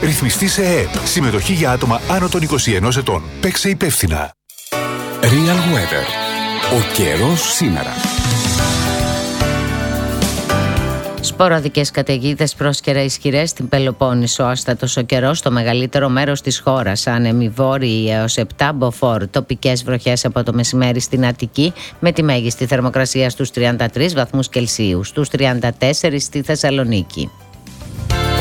Ρυθμιστή σε ΕΕΠ. Συμμετοχή για άτομα άνω των 21 ετών. Παίξε υπεύθυνα. Real Weather. Ο καιρός σήμερα. Σποραδικές καταιγίδες πρόσκαιρα ισχυρές στην Πελοπόννησο. Άστατος ο καιρός στο μεγαλύτερο μέρος της χώρας. Άνεμοι βόρειοι έως 7 μποφόρ. Τοπικές βροχές από το μεσημέρι στην Αττική, με τη μέγιστη θερμοκρασία στους 33 βαθμούς Κελσίου, στους 34 στη Θεσσαλονίκη.